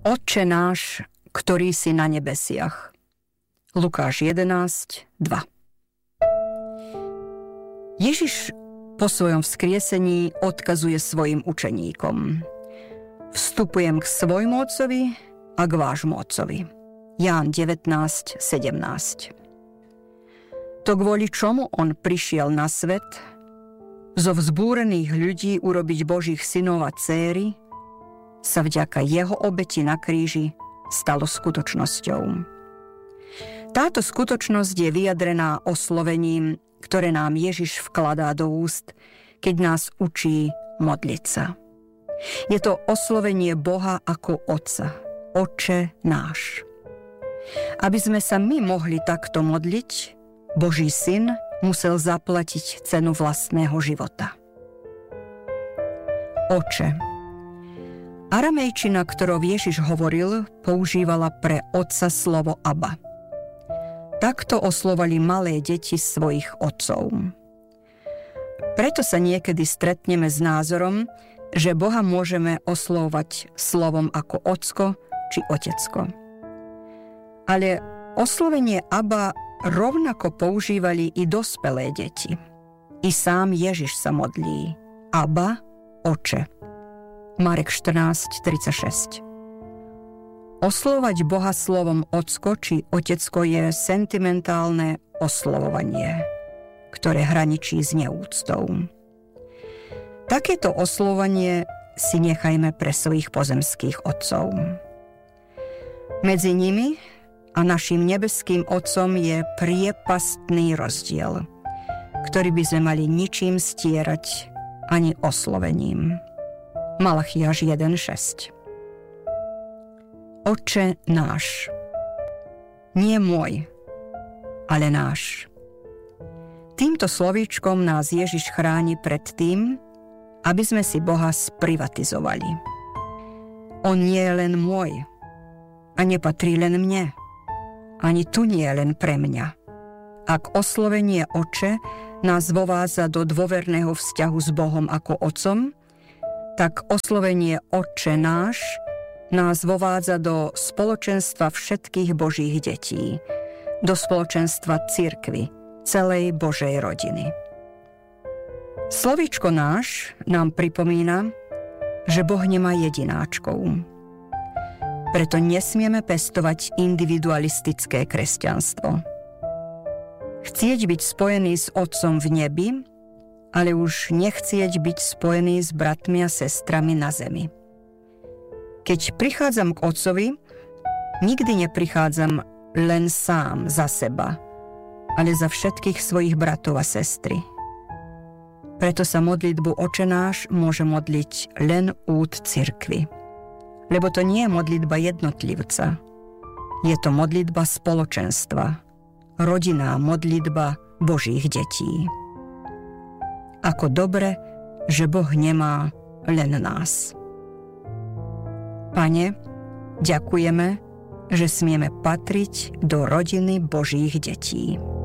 Otče náš, ktorý si na nebesiach. Lukáš 11:2. Ježiš po svojom vzkriesení odkazuje svojim učeníkom: Vstupujem k svojmu otcovi a k vášmu otcovi. Ján 19:17. To kvôli čomu on prišiel na svet, zo vzbúrených ľudí urobiť Božích synov a dcéry, sa vďaka jeho obeti na kríži stalo skutočnosťou. Táto skutočnosť je vyjadrená oslovením, ktoré nám Ježiš vkladá do úst, keď nás učí modliť sa. Je to oslovenie Boha ako Otca, Otče náš. Aby sme sa my mohli takto modliť, Boží syn musel zaplatiť cenu vlastného života. Oče. Aramejčina, ktorou Ježiš hovoril, používala pre otca slovo Abba. Takto oslovali malé deti svojich otcov. Preto sa niekedy stretneme s názorom, že Boha môžeme oslovovať slovom ako ocko či otecko. Ale oslovenie Abba rovnako používali i dospelé deti. I sám Ježiš sa modlí: Abba, Oče. Marek 14:36. Oslovať Boha slovom ocko či otecko je sentimentálne oslovovanie, ktoré hraničí s neúctou. Takéto oslovovanie si nechajme pre svojich pozemských otcov. Medzi nimi a našim nebeským otcom je priepastný rozdiel, ktorý by sme mali ničím stierať ani oslovením. Malachiáš 1:6. Otče náš. Nie môj, ale náš. Týmto slovíčkom nás Ježiš chráni pred tým, aby sme si Boha sprivatizovali. On nie je len môj a nepatrí len mne. Ani tu nie je len pre mňa. Ak oslovenie Otče nás vovádza do dôverného vzťahu s Bohom ako Otcom, tak oslovenie Otče náš nás vovádza do spoločenstva všetkých Božích detí, do spoločenstva cirkvi, celej Božej rodiny. Slovíčko náš nám pripomína, že Boh nemá jedináčkov. Preto nesmieme pestovať individualistické kresťanstvo. Chcieť byť spojený s Otcom v nebi, ale už nechcieť byť spojený s bratmi a sestrami na zemi. Keď prichádzam k Otcovi, nikdy neprichádzam len sám za seba, ale za všetkých svojich bratov a sestry. Preto sa modlitbu Otče náš môže modliť len úd cirkvi. Lebo to nie je modlitba jednotlivca. Je to modlitba spoločenstva, rodinná modlitba Božích detí. Ako dobre, že Boh nemá len nás. Pane, ďakujeme, že smieme patriť do rodiny Božích detí.